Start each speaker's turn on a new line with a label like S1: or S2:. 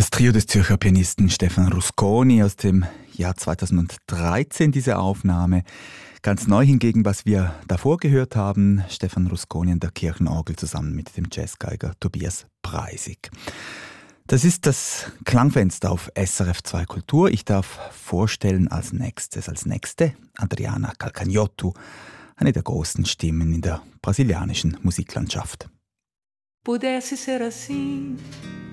S1: Das Trio des Zürcher Pianisten Stefan Rusconi aus dem Jahr 2013, diese Aufnahme. Ganz neu hingegen, was wir davor gehört haben, Stefan Rusconi an der Kirchenorgel zusammen mit dem Jazzgeiger Tobias Preisig. Das ist das Klangfenster auf SRF 2 Kultur. Ich darf vorstellen als nächste Adriana Calcagnotu, eine der großen Stimmen in der brasilianischen Musiklandschaft.
S2: Pudesse ser assim,